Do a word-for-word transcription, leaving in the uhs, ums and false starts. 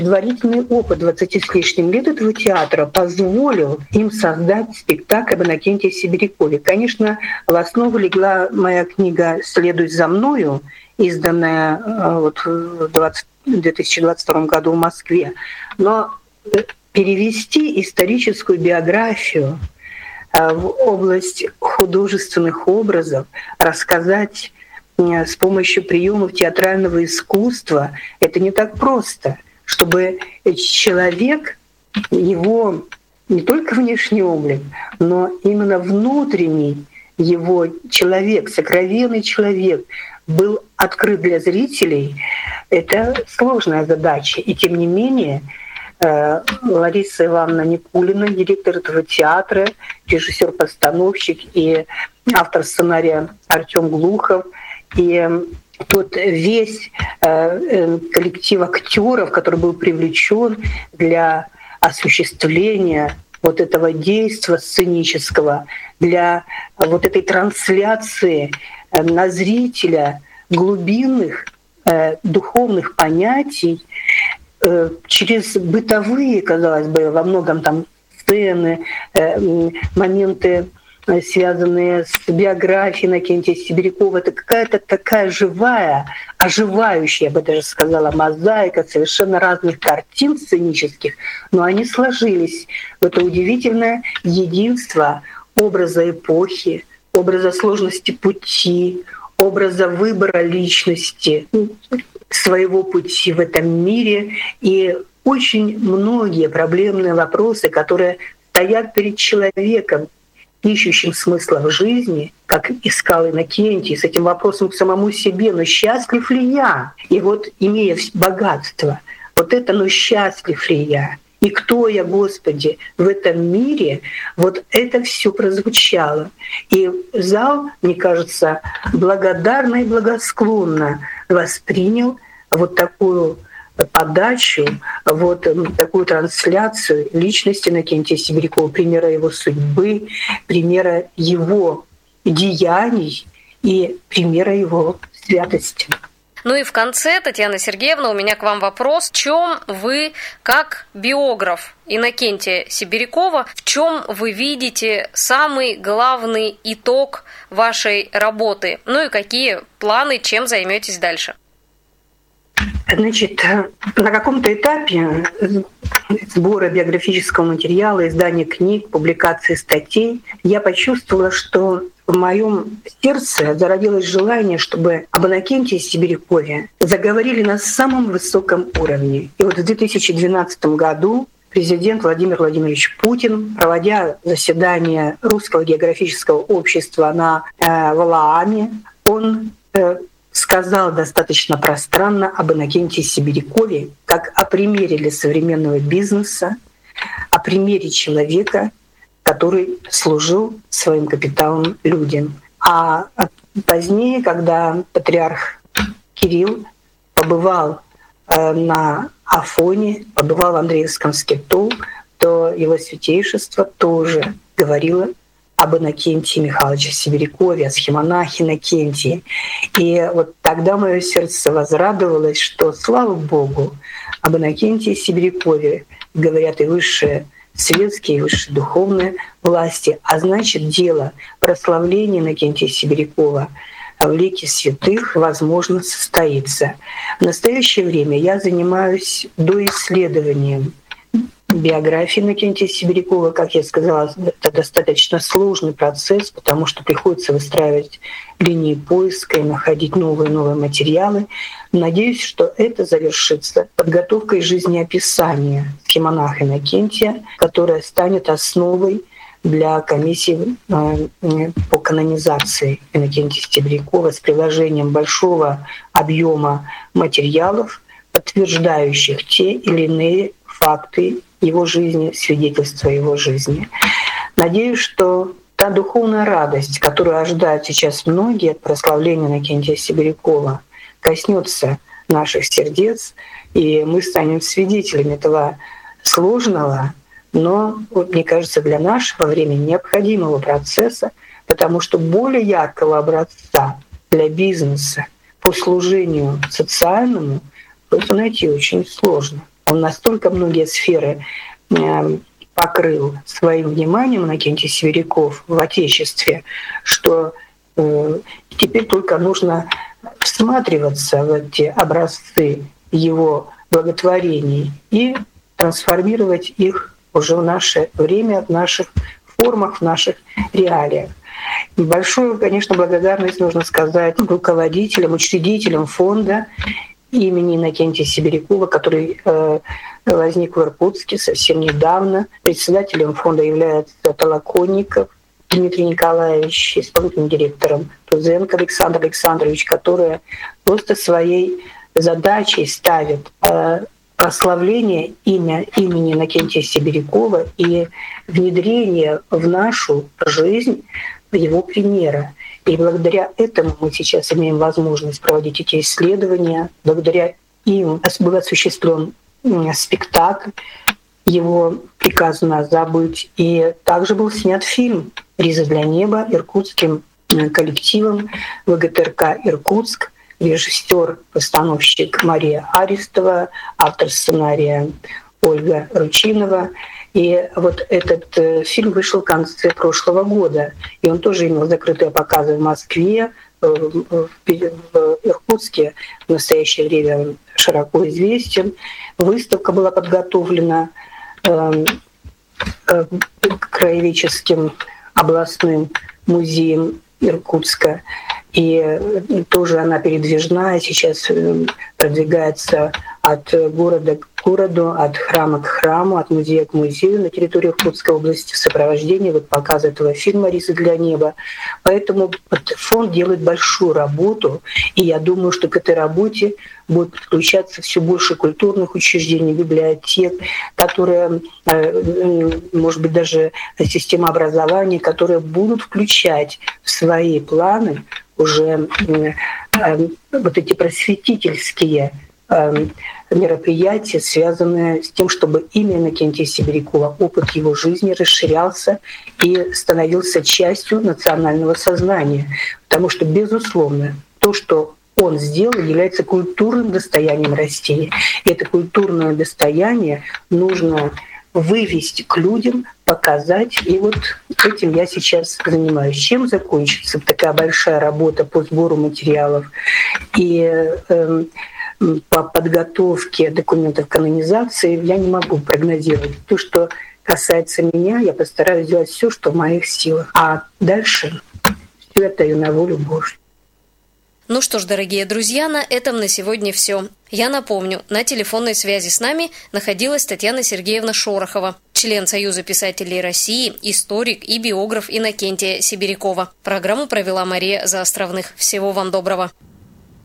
Предварительный опыт двадцати с лишним лет этого театра позволил им создать спектакль об Иннокентии Сибирякове. Конечно, в основу легла моя книга «Следуй за мною», изданная вот в две тысячи двадцать втором году в Москве. Но перевести историческую биографию в область художественных образов, рассказать с помощью приемов театрального искусства — это не так просто. Чтобы человек, его не только внешний облик, но именно внутренний его человек, сокровенный человек, был открыт для зрителей, это сложная задача. И тем не менее, Лариса Ивановна Никулина, директор этого театра, режиссер-постановщик и автор сценария Артём Глухов, и тот весь э, коллектив актеров, который был привлечен для осуществления вот этого действия сценического, для вот этой трансляции на зрителя глубинных э, духовных понятий э, через бытовые, казалось бы, во многом там сцены, э, моменты, связанные с биографией Иннокентия Сибирякова. Это какая-то такая живая, оживающая, я бы даже сказала, мозаика совершенно разных картин сценических, но они сложились в это удивительное единство образа эпохи, образа сложности пути, образа выбора личности, своего пути в этом мире. И очень многие проблемные вопросы, которые стоят перед человеком, ищущим смысла в жизни, как искал Иннокентий, с этим вопросом к самому себе, но счастлив ли я? И вот, имея богатство, вот это, но счастлив ли я? И кто я, Господи, в этом мире? Вот это все прозвучало. И зал, мне кажется, благодарно и благосклонно воспринял вот такую подачу, вот такую трансляцию личности Иннокентия Сибирякова, примера его судьбы, примера его деяний и примера его святости. Ну и в конце, Татьяна Сергеевна, у меня к вам вопрос. В чем вы, как биограф Иннокентия Сибирякова, в чем вы видите самый главный итог вашей работы? Ну и какие планы, чем займетесь дальше? Значит, на каком-то этапе сбора биографического материала, издания книг, публикации статей я почувствовала, что в моем сердце зародилось желание, чтобы об Иннокентии Сибирякове заговорили на самом высоком уровне. И вот в две тысячи двенадцатом году президент Владимир Владимирович Путин, проводя заседание Русского географического общества на э, Валааме, он э, сказал достаточно пространно об Иннокентии Сибирякове как о примере для современного бизнеса, о примере человека, который служил своим капиталом людям. А позднее, когда патриарх Кирилл побывал на Афоне, побывал в Андреевском скиту, то его святейшество тоже говорило об Иннокентии Михайловиче Сибирякове, о схемонахе Иннокентии. И вот тогда мое сердце возрадовалось, что, слава Богу, об Иннокентии Сибирякове говорят и высшие светские, и высшие духовные власти. А значит, дело прославления Иннокентия Сибирякова в лике святых, возможно, состоится. В настоящее время я занимаюсь доисследованием биографии Иннокентия Сибирякова. Как я сказала, это достаточно сложный процесс, потому что приходится выстраивать линии поиска и находить новые и новые материалы. Надеюсь, что это завершится подготовкой жизнеописания схемонаха Иннокентия, которая станет основой для комиссии по канонизации Иннокентия Сибирякова с приложением большого объема материалов, подтверждающих те или иные факты его жизни, свидетельства его жизни. Надеюсь, что та духовная радость, которую ожидают сейчас многие от прославления Иннокентия Сибирякова, коснется наших сердец, и мы станем свидетелями этого сложного, но, вот, мне кажется, для нашего времени необходимого процесса, потому что более яркого образца для бизнеса по служению социальному просто найти очень сложно. Он настолько многие сферы покрыл своим вниманием, Иннокентий Сибиряков, в Отечестве, что теперь только нужно всматриваться в эти образцы его благотворений и трансформировать их уже в наше время, в наших формах, в наших реалиях. Большую, конечно, благодарность нужно сказать руководителям, учредителям фонда имени Иннокентия Сибирякова, который э, возник в Иркутске совсем недавно. Председателем фонда является Толоконников Дмитрий Николаевич, исполнительным директором Тузенко Александр Александрович, которые просто своей задачей ставят э, прославление имя, имени Иннокентия Сибирякова и внедрение в нашу жизнь его примера. И благодаря этому мы сейчас имеем возможность проводить эти исследования. Благодаря им был осуществлен спектакль, его приказано забыть. И также был снят фильм «Риза для неба» иркутским коллективом вэ гэ тэ эр ка «Иркутск», режиссер, постановщик Мария Аристова, автор сценария Ольга Ручинова. И вот этот э, фильм вышел в конце прошлого года. И он тоже имел закрытые показы в Москве, э, в, в Иркутске в настоящее время широко известен. Выставка была подготовлена э, э, краеведческим областным музеем Иркутска. И тоже она передвижная, сейчас продвигается от города к городу, от храма к храму, от музея к музею на территории Иркутской области в сопровождении вот показа этого фильма «Риза для неба». Поэтому фонд делает большую работу, и я думаю, что к этой работе будет подключаться все больше культурных учреждений, библиотек, которые, может быть, даже система образования, которые будут включать в свои планы уже вот эти просветительские мероприятия, связанные с тем, чтобы имя Иннокентия Сибирякова, опыт его жизни расширялся и становился частью национального сознания. Потому что, безусловно, то, что он сделал, является культурным достоянием России. И это культурное достояние нужно вывести к людям, показать. И вот этим я сейчас занимаюсь. Чем закончится такая большая работа по сбору материалов и э, по подготовке документов канонизации, я не могу прогнозировать. То, что касается меня, я постараюсь сделать все, что в моих силах. А дальше все отдаю на волю Божью. Ну что ж, дорогие друзья, на этом на сегодня все. Я напомню, на телефонной связи с нами находилась Татьяна Сергеевна Шорохова, член Союза писателей России, историк и биограф Иннокентия Сибирякова. Программу провела Мария Заостровных. Всего вам доброго.